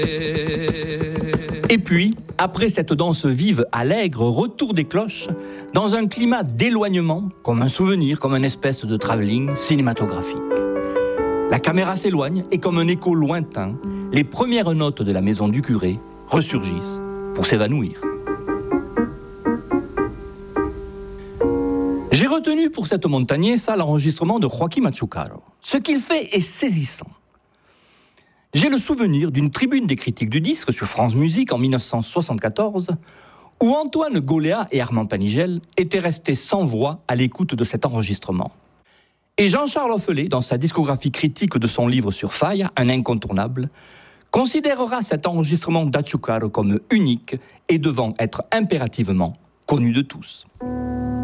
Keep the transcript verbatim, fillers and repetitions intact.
Et puis, après cette danse vive, allègre, retour des cloches, dans un climat d'éloignement, comme un souvenir, comme une espèce de travelling cinématographique. La caméra s'éloigne et comme un écho lointain, les premières notes de la maison du curé ressurgissent pour s'évanouir. J'ai retenu pour cette montagnesa l'enregistrement de Joaquín Machucaro. Ce qu'il fait est saisissant. J'ai le souvenir d'une tribune des critiques du disque sur France Musique en dix-neuf cent soixante-quatorze, où Antoine Goléa et Armand Panigel étaient restés sans voix à l'écoute de cet enregistrement. Et Jean-Charles Offelet, dans sa discographie critique de son livre sur Falla, un incontournable, considérera cet enregistrement d'Achucaro comme unique et devant être impérativement connu de tous.